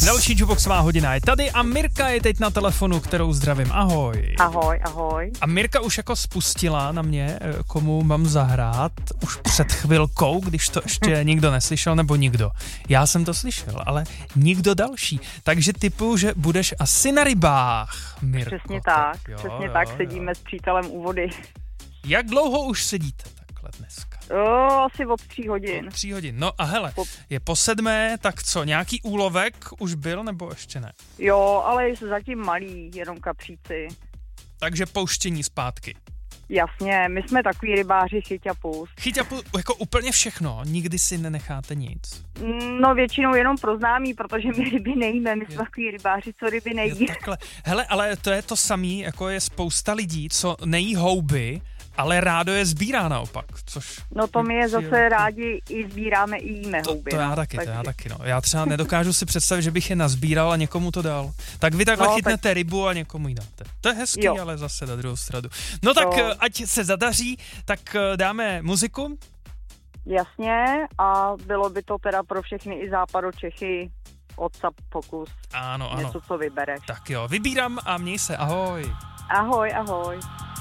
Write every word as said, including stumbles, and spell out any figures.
Další Jukeboxová hodina je tady a Mirka je teď na telefonu, kterou zdravím. Ahoj. Ahoj, ahoj. A Mirka už jako spustila na mě, komu mám zahrát, už před chvilkou, když to ještě nikdo neslyšel, nebo nikdo. Já jsem to slyšel, ale nikdo další. Takže typuju, že budeš asi na rybách, Mirko. Přesně tak, jo, přesně jo, tak, jo. sedíme s přítelem u vody. Jak dlouho už sedíte takhle dneska? O, asi od tří hodin. Od tří hodin. No a hele, je po sedmé, tak co, nějaký úlovek už byl, nebo ještě ne? Jo, ale jsou zatím malý, jenom kapříci. Takže pouštění zpátky. Jasně, my jsme takový rybáři chyť a pust. Chyť a pust, jako úplně všechno, nikdy si nenecháte nic. No většinou jenom pro známí, protože my ryby nejíme, my jsme takový rybáři, co ryby nejí. Jo, takhle. Hele, ale to je to samý, jako je spousta lidí, co nejí houby, ale rádo je sbírá naopak, což... No to my je zase rádi i sbíráme i jíme to, houby. to já no, taky, takže... to já taky, no. Já třeba nedokážu si představit, že bych je nazbíral a někomu to dal. Tak vy takhle no, chytnete tak... rybu a někomu ji dáte. To je hezký, jo. Ale zase na druhou stranu. No tak to... ať se zadaří, tak dáme muziku. Jasně, a bylo by to teda pro všechny i západočechy WhatsApp pokus. Ano, ano. Něco, co vybereš. Tak jo, vybírám a měj se, ahoj. Ahoj, ahoj.